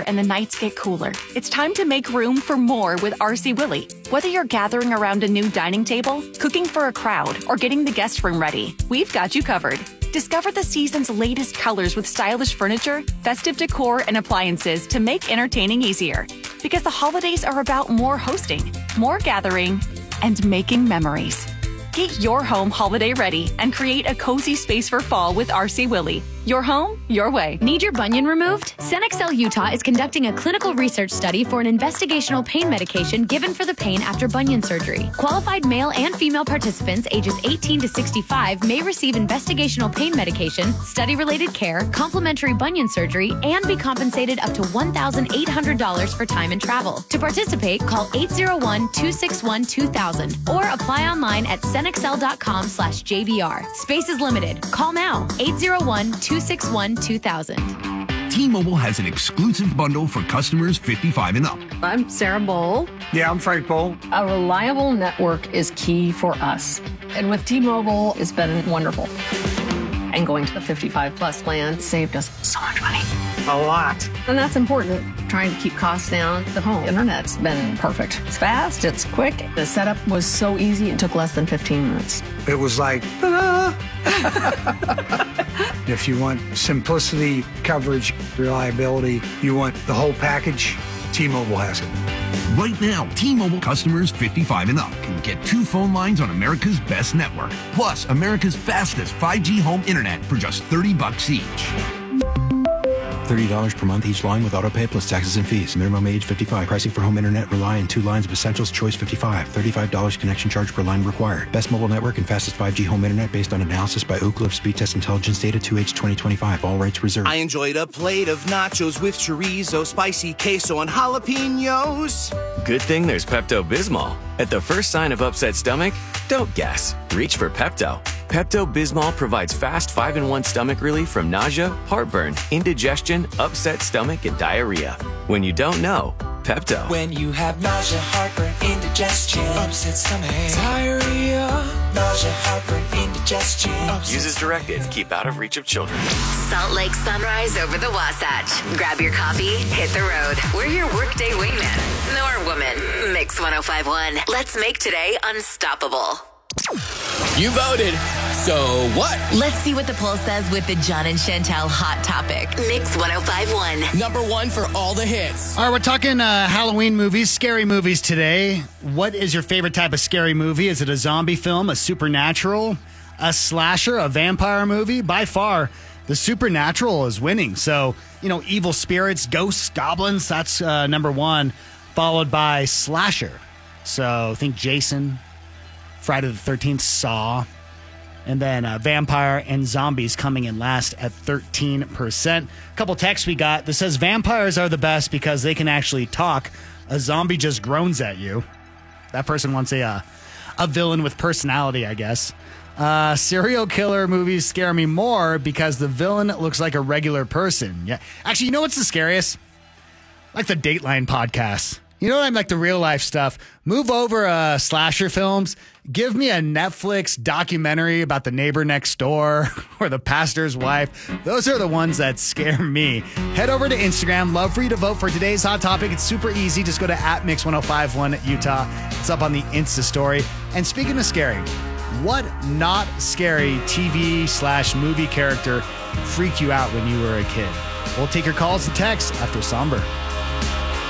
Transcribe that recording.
colder and the nights get cooler, it's time to make room for more with RC Willey. Whether you're gathering around a new dining table, cooking for a crowd, or getting the guest room ready, we've got you covered. Discover the season's latest colors with stylish furniture, festive decor, and appliances to make entertaining easier. Because the holidays are about more hosting, more gathering, and making memories. Get your home holiday ready and create a cozy space for fall with RC Willey. Your home, your way. Need your bunion removed? CenExcel Utah is conducting a clinical research study for an investigational pain medication given for the pain after bunion surgery. Qualified male and female participants ages 18 to 65 may receive investigational pain medication, study-related care, complimentary bunion surgery, and be compensated up to $1,800 for time and travel. To participate, call 801-261-2000 or apply online at cenexcel.com/JBR. Space is limited. Call now, 801-261-2000. T-Mobile has an exclusive bundle for customers 55 and up. I'm Sarah Bowl. Yeah, I'm Frank Bowl. A reliable network is key for us. And with T-Mobile, it's been wonderful. And going to the 55 plus plan saved us so much money. A lot. And that's important. Trying to keep costs down. The home internet's been perfect. It's fast, it's quick. The setup was so easy, it took less than 15 minutes. It was like, ta-da! If you want simplicity, coverage, reliability, you want the whole package, T-Mobile has it. Right now, T-Mobile customers 55 and up can get 2 phone lines on America's best network, plus America's fastest 5G home internet for just $30 each. $30 per month each line with autopay plus taxes and fees. Minimum age 55. Pricing for home internet rely on 2 lines of essentials. Choice 55. $35 connection charge per line required. Best mobile network and fastest 5G home internet based on analysis by Ookla of Speed Test Intelligence data 2H 2025. All rights reserved. I enjoyed a plate of nachos with chorizo, spicy queso, and jalapenos. Good thing there's Pepto-Bismol. At the first sign of upset stomach, don't guess. Reach for Pepto. Pepto-Bismol provides fast 5-in-1 stomach relief from nausea, heartburn, indigestion, upset stomach, and diarrhea. When you don't know, Pepto. When you have nausea, heartburn, indigestion, upset stomach, diarrhea, nausea, heartburn, indigestion. Use as directed. Keep out of reach of children. Salt Lake Sunrise over the Wasatch. Grab your coffee, hit the road. We're your workday wingman. Nor woman. Mix 105.1. Let's make today unstoppable. You voted. So what? Let's see what the poll says with the John and Chantel Hot Topic. Mix 105.1. Number 1 for all the hits. All right, we're talking Halloween movies, scary movies today. What is your favorite type of scary movie? Is it a zombie film, a supernatural, a slasher, a vampire movie? By far, the supernatural is winning. So, evil spirits, ghosts, goblins, that's number 1, followed by slasher. So think Jason, Friday the 13th, Saw, and then vampire and zombies coming in last at 13%. A couple texts we got that says vampires are the best because they can actually talk. A zombie just groans at you. That person wants a villain with personality, I guess. Serial killer movies scare me more because the villain looks like a regular person. Yeah, actually, you know what's the scariest? Like the Dateline podcast. You know what I'm like the real life stuff. Move over slasher films. Give me a Netflix documentary about the neighbor next door or the pastor's wife. Those are the ones that scare me. Head over to Instagram. Love for you to vote for today's hot topic. It's super easy. Just go to @Mix1051 Utah. It's up on the Insta story. And speaking of scary, what not scary TV/movie character freaked you out when you were a kid? We'll take your calls and texts after Somber.